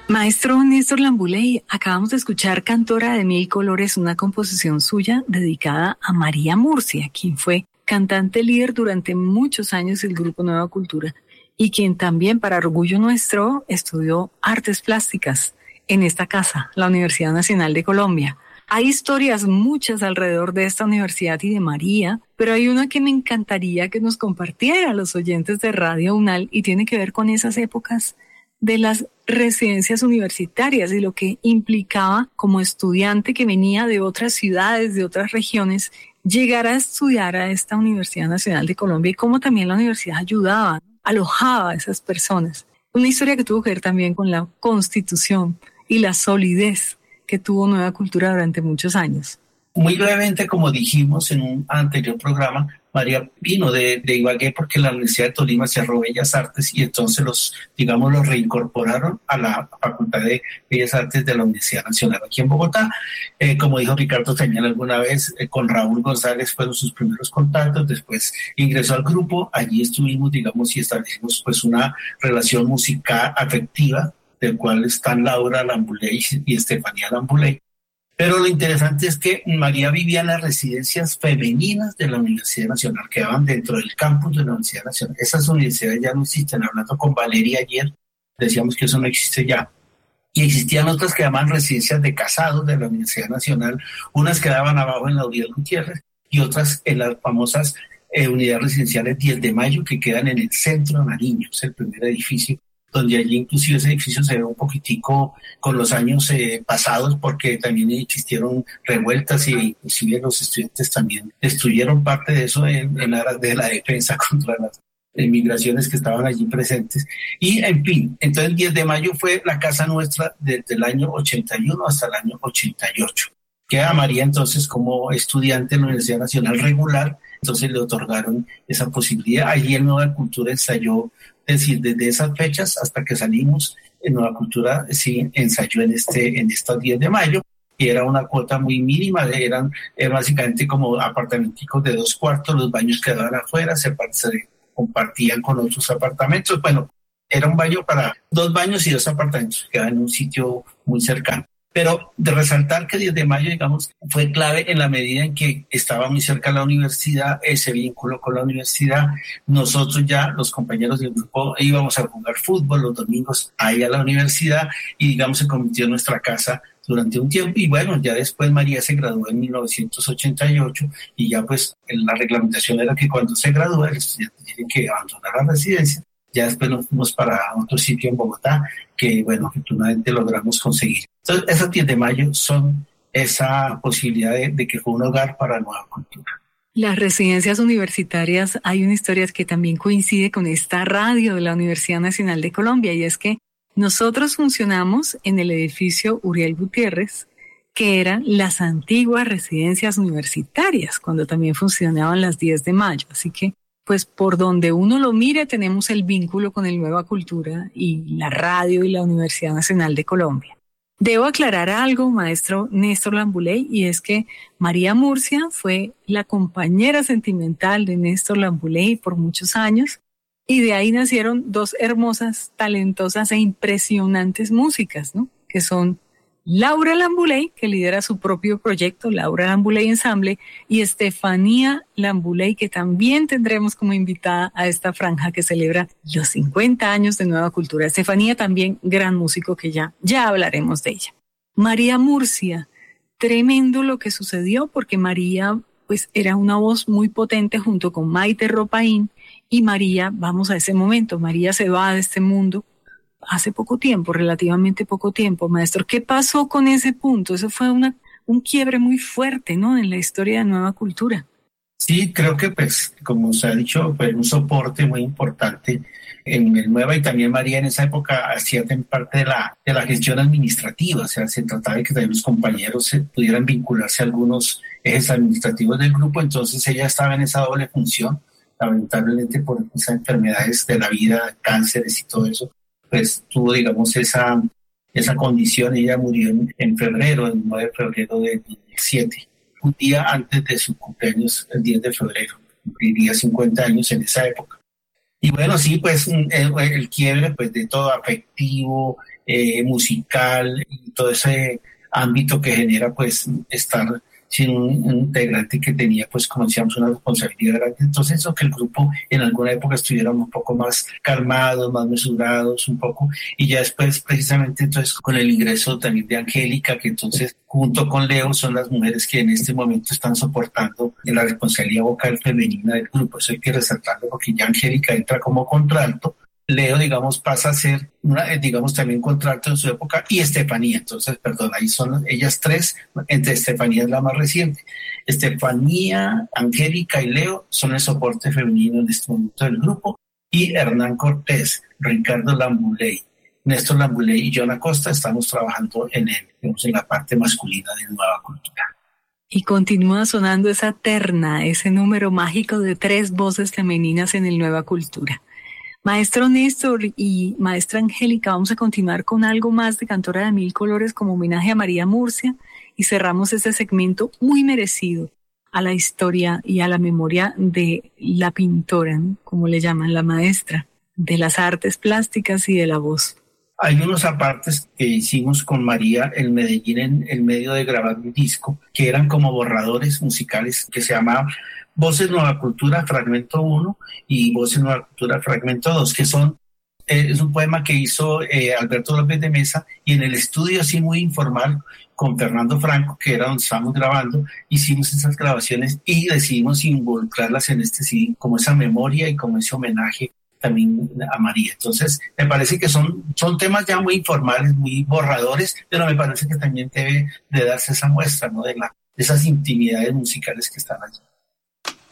Maestro Néstor Lambuley, acabamos de escuchar Cantora de Mil Colores, una composición suya dedicada a María Murcia, quien fue cantante líder durante muchos años del Grupo Nueva Cultura y quien también, para orgullo nuestro, estudió artes plásticas en esta casa, la Universidad Nacional de Colombia. Hay historias muchas alrededor de esta universidad y de María, pero hay una que me encantaría que nos compartiera a los oyentes de Radio UNAL y tiene que ver con esas épocas de las residencias universitarias y lo que implicaba como estudiante que venía de otras ciudades, de otras regiones, llegar a estudiar a esta Universidad Nacional de Colombia y cómo también la universidad ayudaba, alojaba a esas personas. Una historia que tuvo que ver también con la Constitución y la solidez que tuvo Nueva Cultura durante muchos años. Muy brevemente, como dijimos en un anterior programa, María vino de Ibagué porque la Universidad de Tolima cerró Bellas Artes y entonces los reincorporaron a la Facultad de Bellas Artes de la Universidad Nacional aquí en Bogotá. Como dijo Ricardo también alguna vez, con Raúl González fueron sus primeros contactos, después ingresó al grupo, allí estuvimos, y establecimos pues una relación musical afectiva, del cual están Laura Lambuley y Estefanía Lambuley. Pero lo interesante es que María vivía en las residencias femeninas de la Universidad Nacional, que quedaban dentro del campus de la Universidad Nacional. Esas universidades ya no existen. Hablando con Valeria ayer, decíamos que eso no existe ya. Y existían otras que llamaban residencias de casados de la Universidad Nacional. Unas quedaban abajo en la Uriel Gutiérrez y otras en las famosas unidades residenciales 10 de Mayo, que quedan en el centro de Nariño, es el primer edificio, donde allí inclusive ese edificio se ve un poquitico con los años pasados, porque también existieron revueltas y inclusive los estudiantes también destruyeron parte de eso en aras de la defensa contra las migraciones que estaban allí presentes. Y en fin, entonces el 10 de mayo fue la casa nuestra desde el año 81 hasta el año 88. Queda María entonces como estudiante en la Universidad Nacional regular, entonces le otorgaron esa posibilidad. Allí en Nueva Cultura ensayó, es decir, desde esas fechas hasta que salimos, en Nueva Cultura sí ensayó en estos 10 de mayo, y era una cuota muy mínima, eran básicamente como apartamenticos de 2 cuartos, los baños quedaban afuera, se compartían con otros apartamentos. Bueno, era un baño para 2 baños y 2 apartamentos, quedaban en un sitio muy cercano. Pero de resaltar que 10 de mayo, digamos, fue clave en la medida en que estaba muy cerca de la universidad, ese vínculo con la universidad. Nosotros ya, los compañeros del grupo, íbamos a jugar fútbol los domingos ahí a la universidad y, digamos, se convirtió en nuestra casa durante un tiempo. Y bueno, ya después María se graduó en 1988 y ya pues la reglamentación era que cuando se gradúa el estudiante tiene que abandonar la residencia. Ya después nos fuimos para otro sitio en Bogotá que, bueno, afortunadamente logramos conseguir. Entonces, esos 10 de mayo son esa posibilidad de que fue un hogar para Nueva Cultura. Las residencias universitarias, hay una historia que también coincide con esta radio de la Universidad Nacional de Colombia, y es que nosotros funcionamos en el edificio Uriel Gutiérrez, que eran las antiguas residencias universitarias, cuando también funcionaban las 10 de mayo. Así que, pues por donde uno lo mire, tenemos el vínculo con el Nueva Cultura y la radio y la Universidad Nacional de Colombia. Debo aclarar algo, maestro Néstor Lambuley, y es que María Murcia fue la compañera sentimental de Néstor Lambuley por muchos años, y de ahí nacieron 2 hermosas, talentosas e impresionantes músicas, ¿no? Que son Laura Lambuley, que lidera su propio proyecto, Laura Lambuley Ensamble, y Estefanía Lambuley, que también tendremos como invitada a esta franja que celebra los 50 años de Nueva Cultura. Estefanía también, gran músico, que ya hablaremos de ella. María Murcia, tremendo lo que sucedió, porque María pues era una voz muy potente junto con Maite Ropaín, y María, vamos a ese momento, María se va de este mundo hace poco tiempo, relativamente poco tiempo. Maestro, ¿qué pasó con ese punto? Eso fue un quiebre muy fuerte, ¿no?, en la historia de Nueva Cultura. Sí, creo que, pues, como se ha dicho, fue un soporte muy importante en el Nueva, y también María en esa época hacía parte de la gestión administrativa, o sea, se trataba de que también los compañeros pudieran vincularse a algunos ejes administrativos del grupo, entonces ella estaba en esa doble función, lamentablemente por esas enfermedades de la vida, cánceres y todo eso, pues tuvo, digamos, esa condición. Ella murió en febrero, el 9 de febrero de 2007, un día antes de su cumpleaños, el 10 de febrero, cumpliría 50 años en esa época. Y bueno, sí, pues el quiebre pues de todo afectivo, musical, y todo ese ámbito que genera pues estar sin un integrante que tenía pues como decíamos una responsabilidad grande. Entonces eso que el grupo en alguna época estuvieran un poco más calmados, más mesurados un poco, y ya después precisamente entonces con el ingreso también de Angélica, que entonces junto con Leo son las mujeres que en este momento están soportando la responsabilidad vocal femenina del grupo. Eso hay que resaltarlo porque ya Angélica entra como contralto, Leo, digamos, pasa a ser, digamos, también contralto en su época, y Estefanía. Entonces, perdón, ahí son ellas tres, entre Estefanía es la más reciente. Estefanía, Angélica y Leo son el soporte femenino en este momento del grupo, y Hernán Cortés, Ricardo Lambuley, Néstor Lambuley y John Acosta estamos trabajando digamos, en la parte masculina de Nueva Cultura. Y continúa sonando esa terna, ese número mágico de 3 voces femeninas en el Nueva Cultura. Maestro Néstor y maestra Angélica, vamos a continuar con algo más de Cantora de Mil Colores como homenaje a María Murcia y cerramos este segmento muy merecido a la historia y a la memoria de la pintora, ¿no? Como le llaman, la maestra de las artes plásticas y de la voz. Hay unos apartes que hicimos con María en Medellín en medio de grabar un disco que eran como borradores musicales que se llamaban Voces Nueva Cultura Fragmento 1 y Voces Nueva Cultura Fragmento 2, que es un poema que hizo Alberto López de Mesa, y en el estudio así muy informal con Fernando Franco, que era donde estábamos grabando, hicimos esas grabaciones y decidimos involucrarlas en este CD como esa memoria y como ese homenaje también a María. Entonces me parece que son temas ya muy informales, muy borradores, pero me parece que también debe de darse esa muestra, ¿no? De esas intimidades musicales que están allí.